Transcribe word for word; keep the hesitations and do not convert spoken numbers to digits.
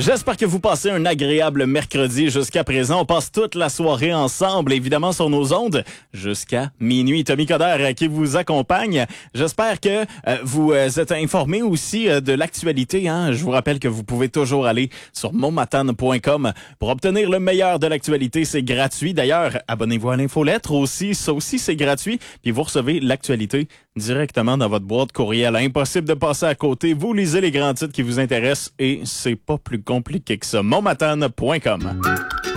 J'espère que vous passez un agréable mercredi jusqu'à présent. On passe toute la soirée ensemble, évidemment sur nos ondes, jusqu'à minuit. Tommy Coderre qui vous accompagne. J'espère que euh, vous euh, êtes informés aussi euh, de l'actualité. Hein? Je vous rappelle que vous pouvez toujours aller sur montmatane point com pour obtenir le meilleur de l'actualité. C'est gratuit. D'ailleurs, abonnez-vous à l'infolettre aussi. Ça aussi, c'est gratuit. Puis vous recevez l'actualité directement dans votre boîte courriel. Impossible de passer à côté. Vous lisez les grands titres qui vous intéressent et c'est pas plus compliqué que ça. montmatane point com.